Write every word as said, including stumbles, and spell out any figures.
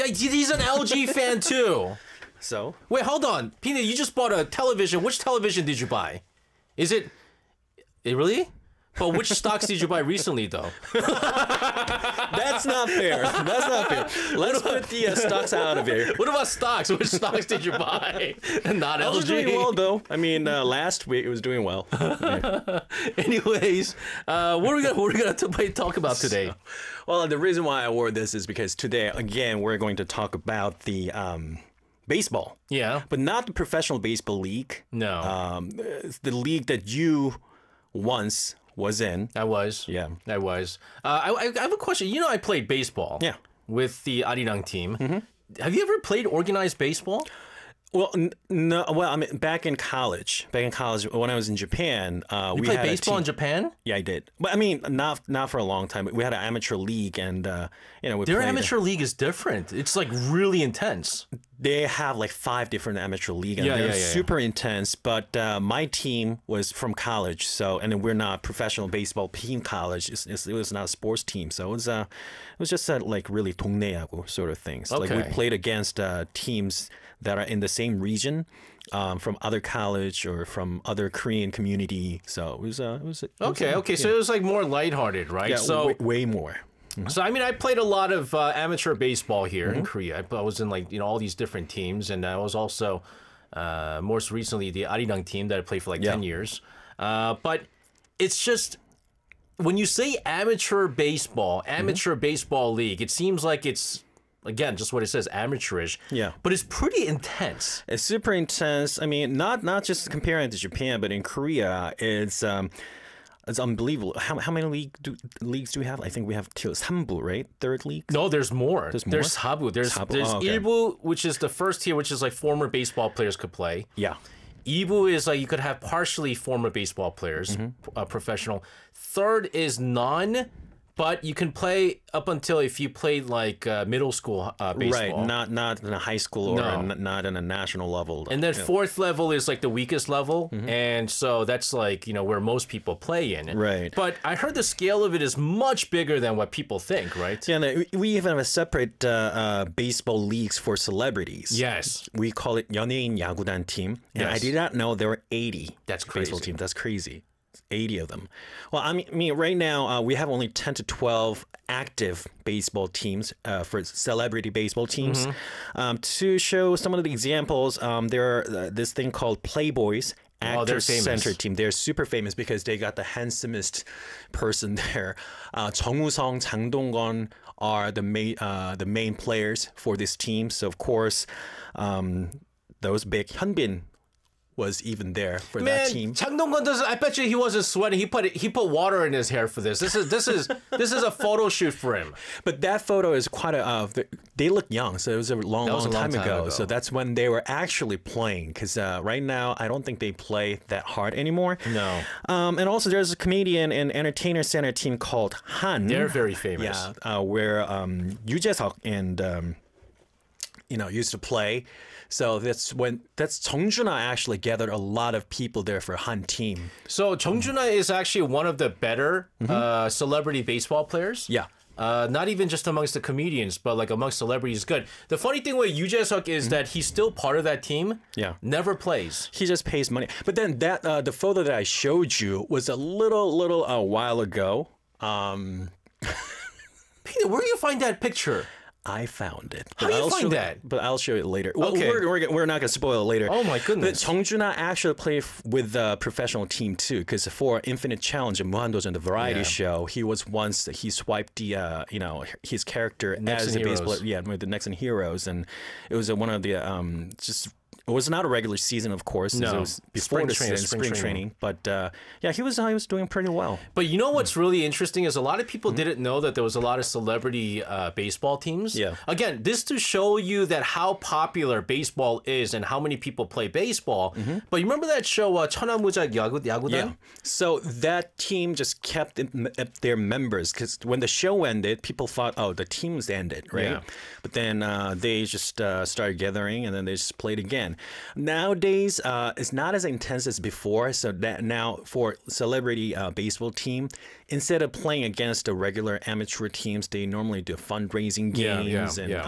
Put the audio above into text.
he's an L G fan too. So Wait, hold on. Pina, you just bought a television. Which television did you buy? Is it... it really? But which stocks did you buy recently, though? that's not fair. That's not fair. Let's put the uh, stocks out of here. What about stocks? Which stocks did you buy? Not I L G. was doing well though. I mean, uh, last week it was doing well. Yeah. Anyways, uh, what are we gonna what are we gonna t- talk about today? So, well, the reason why I wore this is because today, again, we're going to talk about the um, baseball. Yeah, but not the professional baseball league. No, um, the league that you once was in. I was. Yeah, I was. Uh, I, I have a question. You know, I played baseball. Yeah, with the Arirang team. Mm-hmm. Have you ever played organized baseball? Well, n- no. Well, I mean, back in college, back in college when I was in Japan, uh, you we played had baseball a team. in Japan. Yeah, I did. But I mean, not not for a long time. We had an amateur league, and uh, you know, we Their played amateur league is different. It's like really intense. They have like five different amateur league, and Yeah, they're yeah, yeah, super intense. But uh, my team was from college, so and then we're not professional baseball team. College, it's, it's, it was not a sports team, so it was uh, it was just uh, like really 동네하고 sort of things. Like we Okay. played against uh, teams that are in the same region, um, from other college or from other Korean community. So it was uh, it was it was, Okay, uh, okay. So yeah. it was like more lighthearted, right? yeah, so way, way more. So I mean, I played a lot of uh, amateur baseball here Mm-hmm. in Korea. I, I was in like you know all these different teams, and I was also uh, most recently the Arirang team that I played for like Yeah. ten years. Uh, but it's just when you say amateur baseball, amateur Mm-hmm. baseball league, it seems like it's again just what it says, amateurish. Yeah. but it's pretty intense. It's super intense. I mean, not not just comparing it to Japan, but in Korea, it's um, it's unbelievable. How, how many league do, leagues do we have? I think we have two. 삼부, right? Third league. No, there's more. There's more? There's Habu. There's Habu. there's Oh, okay. Ilbu, which is the first tier, which is like former baseball players could play. Yeah. Ibu is like you could have partially former baseball players, Mm-hmm. uh, professional. Third is none, but you can play up until if you played like uh, middle school uh, baseball. Right. Not not in a high school or No. a, not in a national level. And then Yeah. fourth level is like the weakest level, and so that's like you know where most people play in. Right. But I heard the scale of it is much bigger than what people think, right? Yeah, no, we- we even have a separate uh, uh, baseball leagues for celebrities. Yes. We call it 연예인 야구단 team. And I Yes. did not know there were eighty That's baseball crazy. teams. That's crazy. eighty of them. Well, I mean, I mean right now, uh, we have only ten to twelve active baseball teams uh, for celebrity baseball teams. Mm-hmm. Um, to show some of the examples, um, there are uh, this thing called Playboys. Oh, they're Actor famous. Center team. They're super famous because they got the handsomest person there. Uh, 정우성, 장동건 are the main uh, the main players for this team. So of course, um, those big. Hyunbin was even there for Man, that team. Changdong-gun doesn't. I bet you he wasn't sweating. He put he put water in his hair for this. This is this is this is a photo shoot for him. But that photo is quite a. Uh, they look young, so it was a long, That was long, a long time, time ago. ago. So that's when they were actually playing. Because uh, right now, I don't think they play that hard anymore. No. Um, and also, there's a comedian and entertainer center team called Han. They're very famous. Yeah, uh, where um, Yoo Jae-seok and um, you know used to play. So that's when that's Jeongjuna actually gathered a lot of people there for Han team. So Jeongjuna is actually one of the better uh, celebrity baseball players. Mm-hmm. Yeah. Uh, not even just amongst the comedians, but like amongst celebrities, good. The funny thing with Yoo Jae-seok is that he's still part of that team. Mm-hmm. Yeah. Never plays. He just pays money. But then that uh, the photo that I showed you was a little little a while ago. Um, Peter, where do you find that picture? I found it. How But do you I'll find show that? But I'll show it later. Well, Okay. we're, we're, we're not going to spoil it later. Oh, my goodness. But Jeongjuna actually played f- with the professional team too, because for Infinite Challenge and Muhandojan, the variety Yeah. show, he was once he swiped the uh, you know his character Next as and a baseball Heroes. yeah with the Next and Heroes, and it was uh, one of the um just. It was not a regular season, of course. No. It was before Spring the training, season, spring spring, training. training. But uh, yeah, he was uh, he was doing pretty well. But you know what's really interesting is a lot of people Mm-hmm. didn't know that there was a lot of celebrity uh, baseball teams. Yeah. Again, this to show you that how popular baseball is and how many people play baseball. But you remember that show, uh, 천하무작 야구, 야구단? Mm-hmm. Yeah. So that team just kept it- it- their members because when the show ended, people thought, oh, the team's ended, right? Yeah. But then uh, they just uh, started gathering and then they just played again. Nowadays, uh, it's not as intense as before. So that now for celebrity uh, baseball team, instead of playing against the regular amateur teams, they normally do fundraising Yeah, games yeah, and yeah.